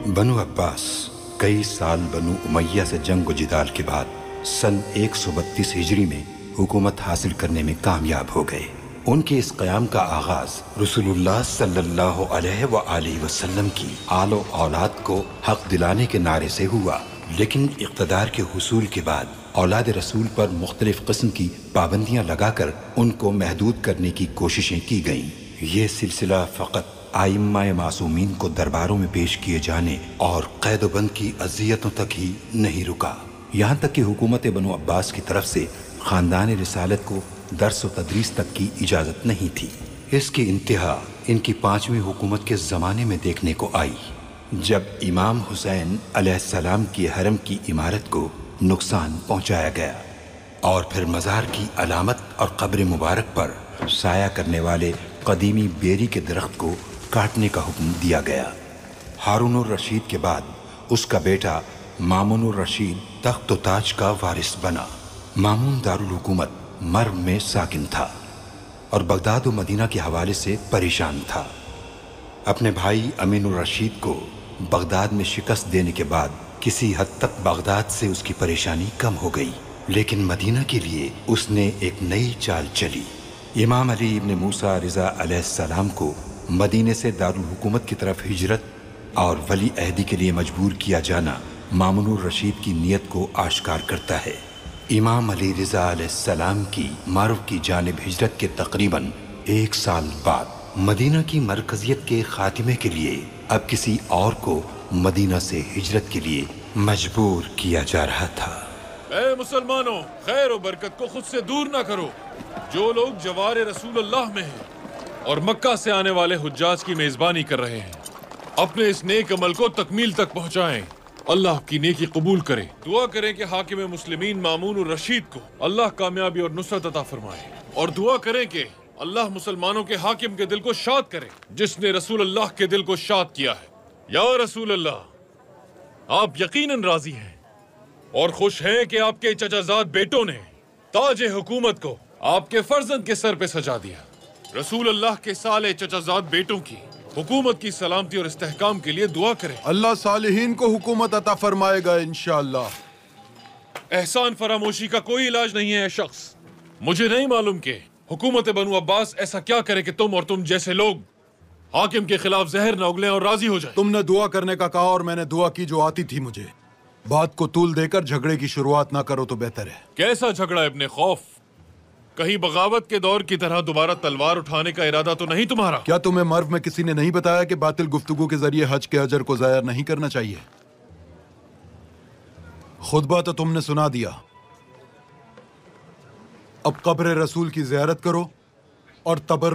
بنو عباس کئی سال بنو امیہ سے جنگ و جدال کے بعد سن 132 ہجری میں حکومت حاصل کرنے میں کامیاب ہو گئے۔ ان کے اس قیام کا آغاز رسول اللہ صلی اللہ علیہ وآلہ وسلم کی آل و اولاد کو حق دلانے کے نعرے سے ہوا، لیکن اقتدار کے حصول کے بعد اولاد رسول پر مختلف قسم کی پابندیاں لگا کر ان کو محدود کرنے کی کوششیں کی گئیں۔ یہ سلسلہ فقط آئمہ معصومین کو درباروں میں پیش کیے جانے اور قید و بند کی اذیتوں تک ہی نہیں رکا، یہاں تک کہ حکومت بنو عباس کی طرف سے خاندان رسالت کو درس و تدریس تک کی اجازت نہیں تھی۔ اس کی انتہا ان کی 5ویں حکومت کے زمانے میں دیکھنے کو آئی، جب امام حسین علیہ السلام کی حرم کی عمارت کو نقصان پہنچایا گیا اور پھر مزار کی علامت اور قبر مبارک پر سایہ کرنے والے قدیمی بیری کے درخت کو کاٹنے کا حکم دیا گیا۔ ہارون الرشید کے بعد اس کا بیٹا مامون الرشید تخت و تاج کا وارث بنا۔ مامون دارالحکومت مرو میں ساکن تھا اور بغداد و مدینہ کے حوالے سے پریشان تھا۔ اپنے بھائی امین الرشید کو بغداد میں شکست دینے کے بعد کسی حد تک بغداد سے اس کی پریشانی کم ہو گئی، لیکن مدینہ کے لیے اس نے ایک نئی چال چلی۔ امام علی ابن موسیٰ رضا علیہ السلام کو مدینے سے دارالحکومت کی طرف ہجرت اور ولی عہدی کے لیے مجبور کیا جانا مامون الرشید کی نیت کو آشکار کرتا ہے۔ امام علی رضا علیہ السلام کی مرو کی جانب ہجرت کے تقریباً 1 سال بعد مدینہ کی مرکزیت کے خاتمے کے لیے اب کسی اور کو مدینہ سے ہجرت کے لیے مجبور کیا جا رہا تھا۔ اے مسلمانوں، خیر و برکت کو خود سے دور نہ کرو۔ جو لوگ جوار رسول اللہ میں ہیں اور مکہ سے آنے والے حجاج کی میزبانی کر رہے ہیں، اپنے اس نیک عمل کو تکمیل تک پہنچائیں۔ اللہ کی نیکی قبول کرے۔ دعا کریں کہ حاکم مسلمین مامون الرشید کو اللہ کامیابی اور نصرت عطا فرمائے، اور دعا کریں کہ اللہ مسلمانوں کے حاکم کے دل کو شاد کرے جس نے رسول اللہ کے دل کو شاد کیا ہے۔ یا رسول اللہ، آپ یقیناً راضی ہیں اور خوش ہیں کہ آپ کے چچا زاد بیٹوں نے تاج حکومت کو آپ کے فرزند کے سر پہ سجا دیا۔ رسول اللہ کے صالح چچا زاد بیٹوں کی حکومت کی سلامتی اور استحکام کے لیے دعا کریں۔ اللہ صالحین کو حکومت عطا فرمائے گا انشاءاللہ۔ احسان فراموشی کا کوئی علاج نہیں ہے اے شخص۔ مجھے نہیں معلوم کہ حکومت بنو عباس ایسا کیا کرے کہ تم اور تم جیسے لوگ حاکم کے خلاف زہر نہ اگلیں اور راضی ہو جائیں۔ تم نے دعا کرنے کا کہا اور میں نے دعا کی جو آتی تھی مجھے۔ بات کو طول دے کر جھگڑے کی شروعات نہ کرو تو بہتر ہے۔ کیسا جھگڑا ابن خوف؟ کہیں بغاوت کے دور کی طرح دوبارہ تلوار اٹھانے کا ارادہ تو نہیں تمہارا؟ کیا تمہیں مرو میں کسی نے نہیں بتایا کہ باطل گفتگو کے ذریعے حج کے اجر کو ضائع نہیں کرنا چاہیے؟ خطبہ تو تم نے سنا دیا، اب قبر رسول کی زیارت کرو اور